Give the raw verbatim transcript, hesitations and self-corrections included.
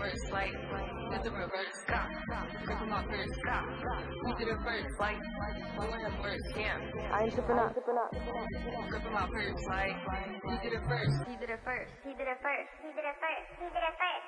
first, like, did the reverse, cop, gripping my first, cop, you did it first, like, doing it first, yeah. I ain't tripping up. Gripping my first, like, you did it first. He did it first. He did it first. He did it first. He did it first.